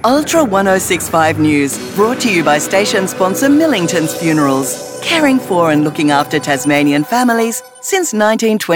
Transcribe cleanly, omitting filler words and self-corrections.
Ultra 1065 News, brought to you by station sponsor Millington's Funerals, caring for and looking after Tasmanian families since 1920.